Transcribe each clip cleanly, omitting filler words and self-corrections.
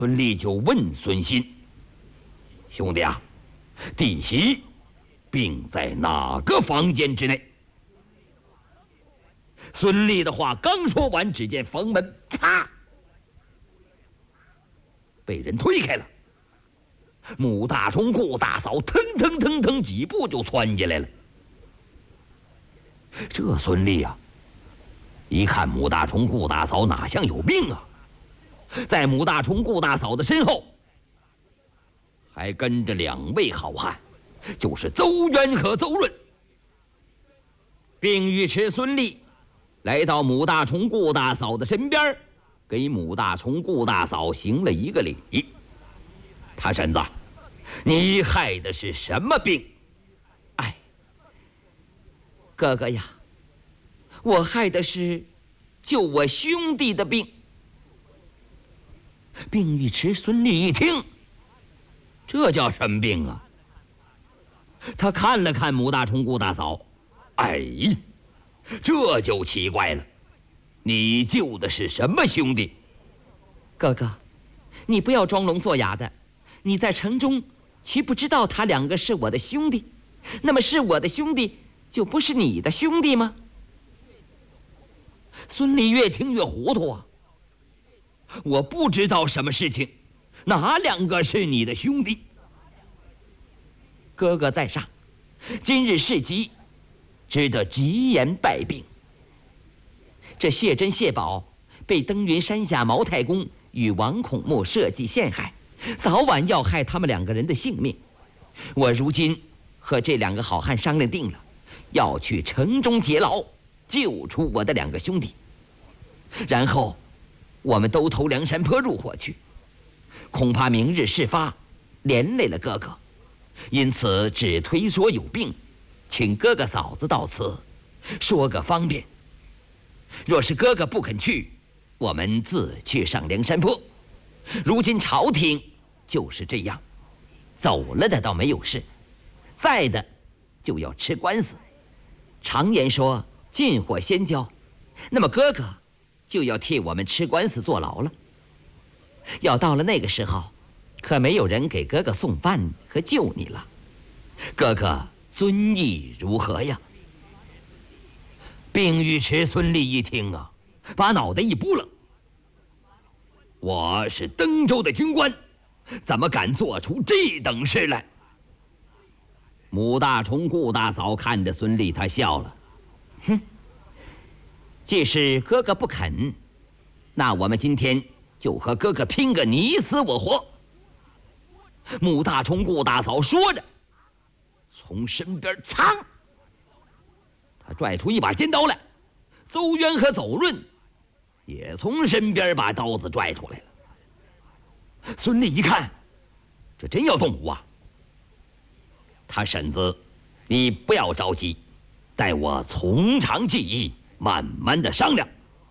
孙立就问孙新：“兄弟啊，弟媳病在哪个房间之内？”孙立的话刚说完，只见房门啪被人推开了，穆大冲、顾大嫂腾腾腾腾几步就窜进来了。这孙立啊，一看穆大冲、顾大嫂哪像有病啊，在穆大冲、顾大嫂的身后还跟着2位好汉，就是邹渊和邹润。并尉迟孙立来到穆大冲、顾大嫂的身边，给穆大冲、顾大嫂行了一个礼。他婶子，你害的是什么病？ 哎，哥哥呀，我害的是救我兄弟的病。 并尉迟孙立一听，这叫什么病啊？他看了看穆大冲、顾大嫂，哎，这就奇怪了，你救的是什么兄弟？ 哥哥，你不要装聋作哑的，你在城中岂不知道他2个是我的兄弟？那么是我的兄弟，就不是你的兄弟吗？ 孙立越听越糊涂啊！我不知道什么事情，哪2个是你的兄弟？ 哥哥在上，今日事急，只得急言败病。这谢珍、谢宝被登云山下毛太公与王孔目设计陷害，早晚要害他们2个人的性命。我如今和这2个好汉商量定了，要去城中劫牢，救出我的2个兄弟，然后我们都投梁山坡入伙去，恐怕明日事发，连累了哥哥，因此只推说有病，请哥哥嫂子到此，说个方便。若是哥哥不肯去，我们自去上梁山坡。如今朝廷就是这样，走了的倒没有事，在的就要吃官司。常言说禁火先交，那么哥哥就要替我们吃官司坐牢了。要到了那个时候，可没有人给哥哥送饭和救你了。哥哥尊意如何呀？ 并尉迟孙立一听啊，把脑袋一扑棱。我是登州的军官，怎么敢做出这等事来？穆大冲、顾大嫂看着孙立，他笑了， 哼，既是哥哥不肯，那我们今天就和哥哥拼个你死我活。 穆大冲、顾大嫂说着，从身边噌，他拽出一把尖刀来。邹渊和邹润也从身边把刀子拽出来了。孙立一看，这真要动武啊！他婶子，你不要着急，待我从长计议，慢慢的商量。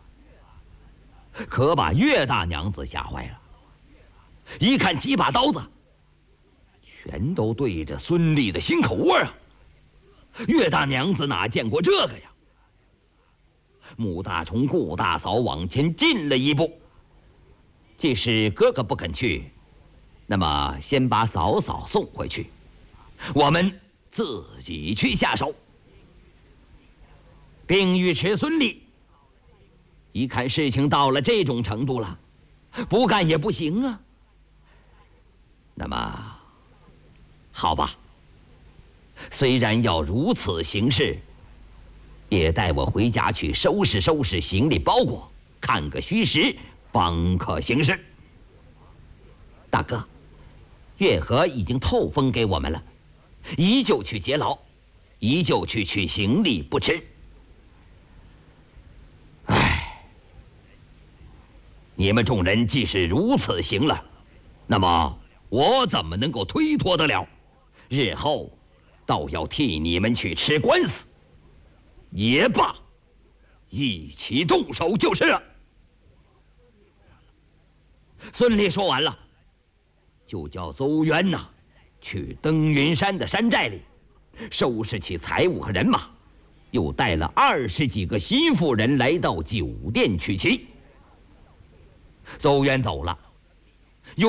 可把岳大娘子吓坏了，一看几把刀子，全都对着孙立的心口窝啊！岳大娘子哪见过这个呀？穆大冲、顾大嫂往前进了一步。 既是哥哥不肯去，那么先把嫂嫂送回去， 我们自己去下手。并尉迟孙立一看事情到了这种程度了，不干也不行啊。那么，好吧，虽然要如此行事，也带我回家去收拾收拾行李包裹，看个虚实，方可行事。 大哥，月河已经透风给我们了，依旧去劫牢，依旧去取行李不迟。 唉，你们众人既是如此行了，那么我怎么能够推脱得了？日后倒要替你们去吃官司，也罢，一起动手就是了。孙立说完了，就叫邹渊呐，去登云山的山寨里收拾起财物和人马，又带了20几个心腹人来到酒店取齐。邹渊走了，